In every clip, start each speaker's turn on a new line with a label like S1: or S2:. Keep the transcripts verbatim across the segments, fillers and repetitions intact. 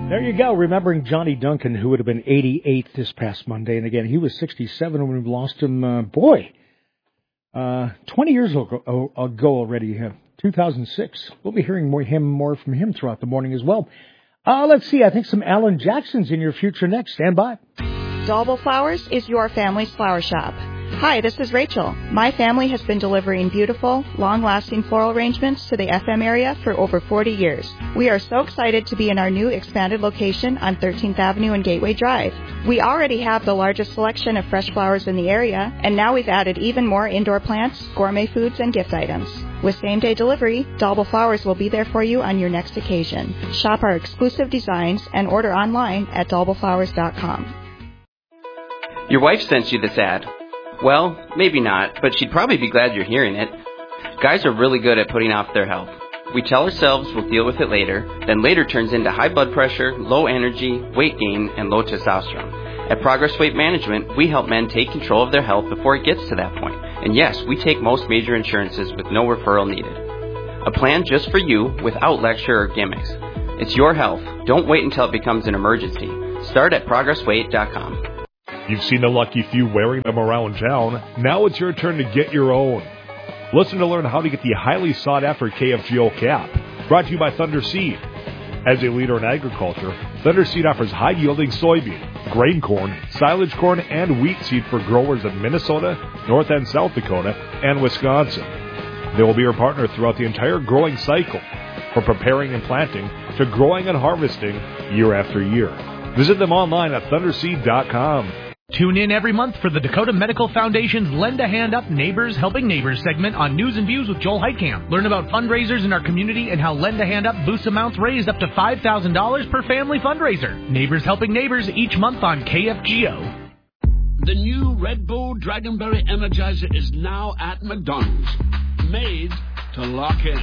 S1: There you go, remembering Johnny Duncan, who would have been eighty-eight this past Monday. And again, he was sixty-seven when we lost him, uh, boy, uh, twenty years ago, ago already, uh, two thousand six. We'll be hearing more him more from him throughout the morning as well. Uh, let's see, I think some Alan Jackson's in your future next. Stand by.
S2: Dalbel Flowers is your family's flower shop. Hi, this is Rachel. My family has been delivering beautiful, long-lasting floral arrangements to the F M area for over forty years. We are so excited to be in our new expanded location on thirteenth Avenue and Gateway Drive. We already have the largest selection of fresh flowers in the area, and now we've added even more indoor plants, gourmet foods, and gift items. With same-day delivery, Dalbel Flowers will be there for you on your next occasion. Shop our exclusive designs and order online at dalbel flowers dot com.
S3: Your wife sent you this ad. Well, maybe not, but she'd probably be glad you're hearing it. Guys are really good at putting off their health. We tell ourselves we'll deal with it later, then later turns into high blood pressure, low energy, weight gain, and low testosterone. At Progress Weight Management, we help men take control of their health before it gets to that point. And yes, we take most major insurances with no referral needed. A plan just for you without lecture or gimmicks. It's your health. Don't wait until it becomes an emergency. Start at progress weight dot com.
S4: You've seen the lucky few wearing them around town. Now it's your turn to get your own. Listen to learn how to get the highly sought-after K F G O cap. Brought to you by Thunder Seed. As a leader in agriculture, Thunder Seed offers high-yielding soybean, grain corn, silage corn, and wheat seed for growers in Minnesota, North and South Dakota, and Wisconsin. They will be your partner throughout the entire growing cycle, from preparing and planting to growing and harvesting year after year. Visit them online at thunder seed dot com.
S5: Tune in every month for the Dakota Medical Foundation's Lend a Hand Up Neighbors Helping Neighbors segment on News and Views with Joel Heitkamp. Learn about fundraisers in our community and how Lend a Hand Up boosts amounts raised up to five thousand dollars per family fundraiser. Neighbors Helping Neighbors each month on K F G O.
S6: The new Red Bull Dragonberry Energizer is now at McDonald's. Made to lock in.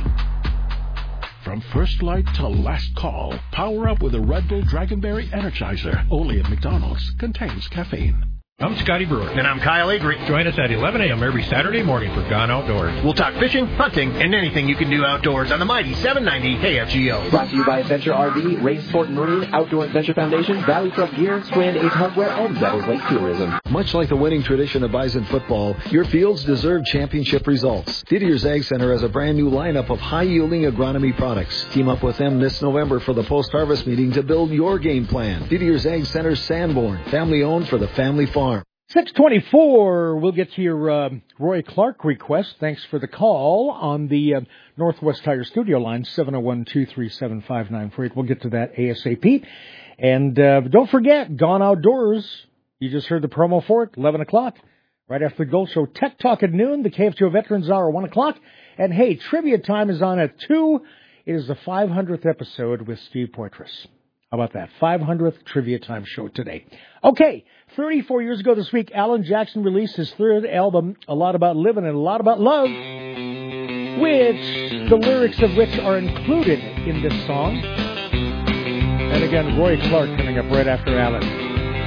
S7: From first light to last call, power up with a Red Bull Dragonberry Energizer. Only at McDonald's. Contains caffeine.
S8: I'm Scotty Brewer. And I'm Kyle Avery. Join us at eleven a.m. every Saturday morning for Gone Outdoors. We'll talk fishing, hunting, and anything you can do outdoors on the mighty seven ninety K F G O.
S9: Brought to you by Adventure R V, Race Sport and Marine, Outdoor Adventure Foundation, Valley Truck Gear, Strand Ace Hardware, and Meadows Lake Tourism.
S10: Much like the winning tradition of Bison football, your fields deserve championship results. Didier's Ag Center has a brand new lineup of high-yielding agronomy products. Team up with them this November for the post-harvest meeting to build your game plan. Didier's Ag Center, Sanborn, family-owned for the family farm.
S1: six twenty-four, we'll get to your uh, Roy Clark request. Thanks for the call on the uh, Northwest Tire Studio line, seven oh one, two three seven, five nine four eight. We'll get to that ASAP. And uh, don't forget, Gone Outdoors. You just heard the promo for it, eleven o'clock. Right after the Gold Show, Tech Talk at noon, the K F G O Veterans Hour, one o'clock. And hey, trivia time is on at two. It is the five hundredth episode with Steve Poitras. How about that? five hundredth Trivia Time show today. Okay, thirty-four years ago this week, Alan Jackson released his third album, A Lot About Living and a Lot About Love, which the lyrics of which are included in this song. And again, Roy Clark coming up right after Alan.